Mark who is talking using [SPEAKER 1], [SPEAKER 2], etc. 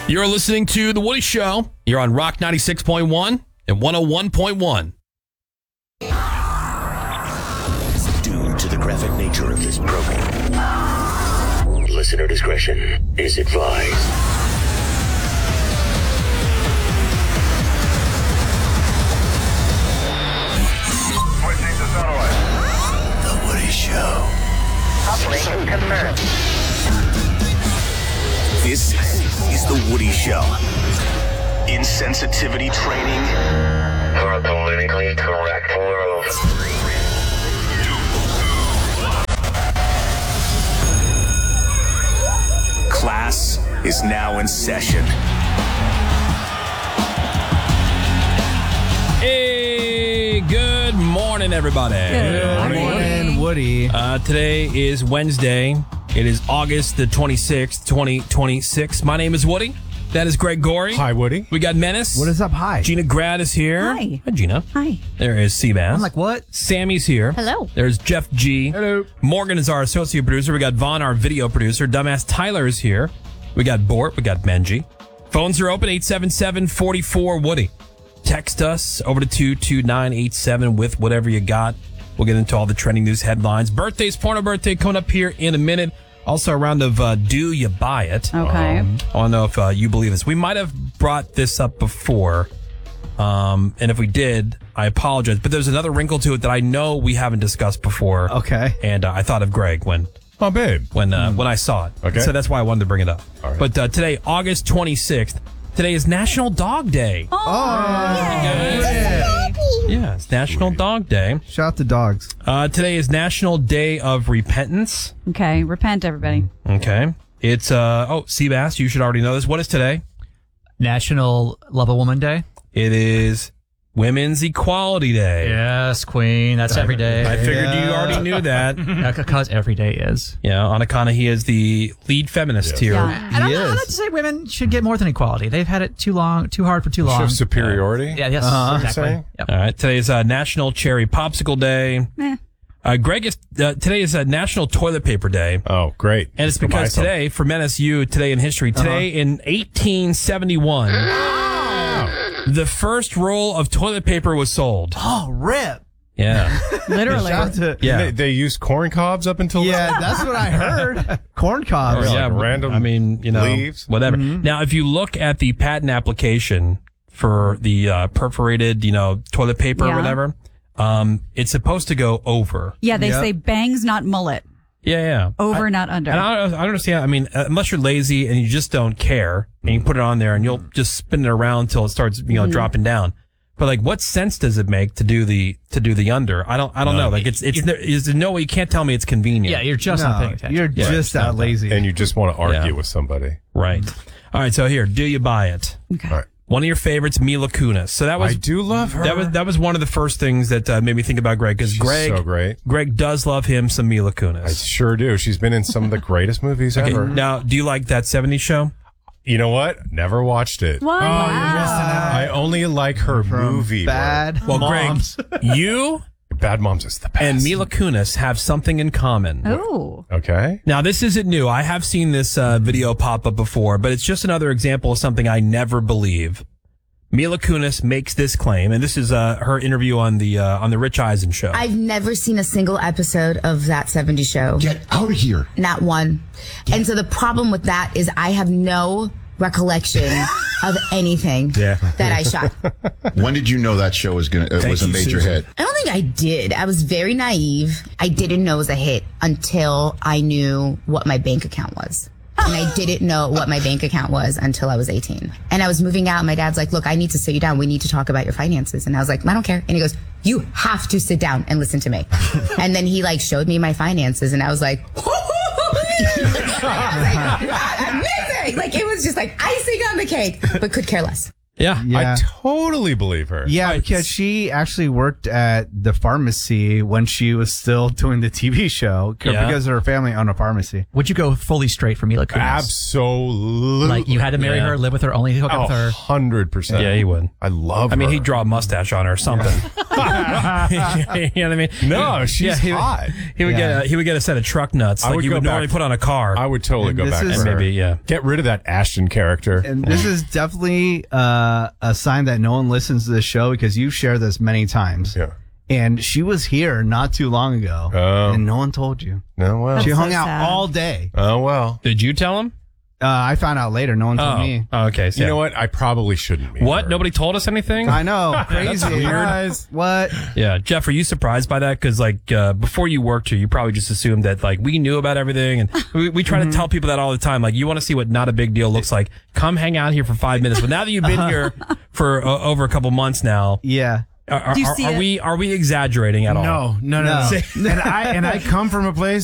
[SPEAKER 1] You're listening to The Woody Show. You're on Rock 96.1 and 101.1.
[SPEAKER 2] Due to the graphic nature of this program, listener discretion is advised.
[SPEAKER 3] Switching to satellite.
[SPEAKER 2] The Woody Show.
[SPEAKER 4] Uplink confirmed.
[SPEAKER 2] This is The Woody Show. Insensitivity training
[SPEAKER 4] For a politically correct world.
[SPEAKER 2] class is now in session.
[SPEAKER 1] Hey, good morning, everybody.
[SPEAKER 5] Good morning, Woody.
[SPEAKER 1] Today is Wednesday. It is August the 26th, 2026. My name is Woody. That is Greg Gorey.
[SPEAKER 6] Hi, Woody.
[SPEAKER 1] We got Menace.
[SPEAKER 5] What is up? Hi.
[SPEAKER 1] Gina Grad is here.
[SPEAKER 7] Hi.
[SPEAKER 1] Gina.
[SPEAKER 7] Hi.
[SPEAKER 1] There is Seabass.
[SPEAKER 5] I'm like, what?
[SPEAKER 1] Sammy's here.
[SPEAKER 7] Hello.
[SPEAKER 1] There's Jeff G.
[SPEAKER 6] Hello.
[SPEAKER 1] Morgan is our associate producer. We got Vaughn, our video producer. Dumbass Tyler is here. We got Bort. We got Benji. Phones are open, 877-44-WOODY. Text us over to 22987 with whatever you got. We'll get into all the trending news headlines. Birthdays, porno birthday coming up here in a minute. Also a round of Do You Buy It?
[SPEAKER 7] Okay.
[SPEAKER 1] I don't know if you believe this. We might have brought this up before. And if we did, I apologize. But there's another wrinkle to it that I know we haven't discussed before.
[SPEAKER 5] Okay.
[SPEAKER 1] And I thought of Greg when I saw it.
[SPEAKER 6] Okay.
[SPEAKER 1] So that's why I wanted to bring it up.
[SPEAKER 6] All right.
[SPEAKER 1] But today, August 26th, today is National Dog Day. Yeah, it's National Dog Day.
[SPEAKER 5] Shout out to dogs.
[SPEAKER 1] Today is National Day of Repentance.
[SPEAKER 7] Okay. Repent, everybody.
[SPEAKER 1] Okay. It's, Seabass, you should already know this. What is today?
[SPEAKER 8] National Love a Woman Day.
[SPEAKER 1] It is Women's Equality Day.
[SPEAKER 8] Yes, Queen. That's every day.
[SPEAKER 1] I figured you already knew that.
[SPEAKER 8] Because every day is.
[SPEAKER 1] Yeah, on account of he is the lead feminist here.
[SPEAKER 7] Yeah.
[SPEAKER 8] And I like to say women should get more than equality. They've had it too hard for too long.
[SPEAKER 6] Show superiority.
[SPEAKER 8] Yeah, yes, exactly.
[SPEAKER 6] saying?
[SPEAKER 8] Yep.
[SPEAKER 1] All right, today's National Cherry Popsicle Day. Greg, today is National Toilet Paper Day.
[SPEAKER 6] Oh, great.
[SPEAKER 1] And it's
[SPEAKER 6] Go buy
[SPEAKER 1] because
[SPEAKER 6] some.
[SPEAKER 1] today, for Menace U, today in history, today in 1871, the first roll of toilet paper was sold.
[SPEAKER 5] Oh, rip.
[SPEAKER 1] Yeah.
[SPEAKER 7] Literally.
[SPEAKER 5] Shout out to,
[SPEAKER 1] Yeah.
[SPEAKER 6] They used corn cobs up until
[SPEAKER 5] yeah, that's what I heard. Corn cobs.
[SPEAKER 6] Or
[SPEAKER 1] Yeah,
[SPEAKER 6] like random
[SPEAKER 1] I mean,
[SPEAKER 6] leaves.
[SPEAKER 1] whatever. Now, if you look at the patent application for the perforated, toilet paper or
[SPEAKER 7] Yeah.
[SPEAKER 1] whatever, it's supposed to go over.
[SPEAKER 7] Yeah, they
[SPEAKER 5] Yep.
[SPEAKER 7] say bangs, not mullet.
[SPEAKER 1] Yeah.
[SPEAKER 7] Over, not under.
[SPEAKER 1] And I don't understand. I mean, unless you're lazy and you just don't care, and you put it on there and you'll just spin it around until it starts, dropping down. But like, what sense does it make to do the under? I don't know. Like, there's no way you can't tell me it's convenient.
[SPEAKER 8] Yeah, you're just not paying attention.
[SPEAKER 5] You're just that lazy.
[SPEAKER 6] And you just want to argue
[SPEAKER 1] Yeah.
[SPEAKER 6] with somebody.
[SPEAKER 1] Right. All right. So here, do you buy it?
[SPEAKER 7] Okay.
[SPEAKER 6] All right.
[SPEAKER 1] One of your favorites, Mila Kunis. So that was
[SPEAKER 6] I do love her.
[SPEAKER 1] that was one of the first things that made me think about Greg, because
[SPEAKER 6] She's
[SPEAKER 1] Greg
[SPEAKER 6] so great.
[SPEAKER 1] Greg does love him some Mila
[SPEAKER 6] I
[SPEAKER 1] Kunis.
[SPEAKER 6] sure do. She's been in some of the greatest movies
[SPEAKER 1] Okay,
[SPEAKER 6] ever.
[SPEAKER 1] now do you like that 70s show?
[SPEAKER 6] You know what? Never watched it.
[SPEAKER 7] What?
[SPEAKER 6] I only like her movie.
[SPEAKER 5] Bad
[SPEAKER 1] Well,
[SPEAKER 5] moms.
[SPEAKER 1] Greg, you
[SPEAKER 6] Bad Moms is the best.
[SPEAKER 1] and Mila Kunis have something in common.
[SPEAKER 7] Ooh.
[SPEAKER 6] Okay.
[SPEAKER 1] Now, this isn't new. I have seen this video pop up before, but it's just another example of something I never believe. Mila Kunis makes this claim, and this is her interview on the Rich Eisen show.
[SPEAKER 9] I've never seen a single episode of that 70s show.
[SPEAKER 10] Get out of here.
[SPEAKER 9] Not one. And so the problem with that is I have no recollection of anything that I shot.
[SPEAKER 10] When did you know that show was was a
[SPEAKER 1] you,
[SPEAKER 10] major
[SPEAKER 1] Susan.
[SPEAKER 10] hit?
[SPEAKER 9] I don't think I did. I was very naive. I didn't know it was a hit until I knew what my bank account was. And I didn't know what my bank account was until I was 18. And I was moving out. And my dad's like, look, I need to sit you down. We need to talk about your finances. And I was like, I don't care. And he goes, you have to sit down and listen to me. And then he showed me my finances. And I was like, amazing. It was just icing on the cake, but could care less.
[SPEAKER 1] Yeah.
[SPEAKER 5] Yeah.
[SPEAKER 6] I totally believe her.
[SPEAKER 5] Yeah,
[SPEAKER 1] Right.
[SPEAKER 5] because she actually worked at the pharmacy when she was still doing the TV show
[SPEAKER 1] Yeah.
[SPEAKER 5] because her family owned a pharmacy.
[SPEAKER 8] Would you go fully straight for Mila Kunis?
[SPEAKER 6] Absolutely.
[SPEAKER 8] Like you had to marry
[SPEAKER 1] Yeah.
[SPEAKER 8] her, live with her, only hook up with her.
[SPEAKER 6] 100%.
[SPEAKER 1] Yeah, he would.
[SPEAKER 6] I love
[SPEAKER 1] I mean,
[SPEAKER 6] her.
[SPEAKER 1] he'd draw a mustache on her or something. You know what I mean?
[SPEAKER 6] No, she's
[SPEAKER 1] he,
[SPEAKER 6] hot.
[SPEAKER 1] He would
[SPEAKER 5] Yeah.
[SPEAKER 1] get a set of truck nuts
[SPEAKER 6] I
[SPEAKER 1] like
[SPEAKER 6] would
[SPEAKER 1] you
[SPEAKER 6] go
[SPEAKER 1] would normally
[SPEAKER 6] back-
[SPEAKER 1] put on a car.
[SPEAKER 6] I would totally
[SPEAKER 5] And
[SPEAKER 6] go
[SPEAKER 5] this
[SPEAKER 6] back
[SPEAKER 5] is-
[SPEAKER 6] for her.
[SPEAKER 1] Maybe, yeah.
[SPEAKER 6] Get rid of that Ashton character.
[SPEAKER 5] And this is definitely a sign that no one listens to this show because you've shared this many times.
[SPEAKER 6] Yeah.
[SPEAKER 5] And she was here not too long ago,
[SPEAKER 6] Oh.
[SPEAKER 5] and no one told you.
[SPEAKER 6] No, well.
[SPEAKER 5] She
[SPEAKER 7] That's
[SPEAKER 5] hung
[SPEAKER 7] so
[SPEAKER 5] out
[SPEAKER 7] sad.
[SPEAKER 5] all day.
[SPEAKER 6] Oh, well.
[SPEAKER 1] Did you tell him?
[SPEAKER 5] I found out later. No one told me.
[SPEAKER 1] Oh, okay. So
[SPEAKER 6] You know what? I probably shouldn't be.
[SPEAKER 1] What?
[SPEAKER 6] her.
[SPEAKER 1] Nobody told us anything?
[SPEAKER 5] I know, crazy.
[SPEAKER 6] Surprise.
[SPEAKER 5] What?
[SPEAKER 1] Yeah, Jeff, are you surprised by that? Because before you worked here, you probably just assumed that like we knew about everything, and we try to tell people that all the time. Like, you want to see what not a big deal looks like? Come hang out here for 5 minutes. But now that you've been here for over a couple months now,
[SPEAKER 5] Yeah.
[SPEAKER 1] are
[SPEAKER 7] Do you see it?
[SPEAKER 1] we exaggerating at all?
[SPEAKER 11] No. And I come from a place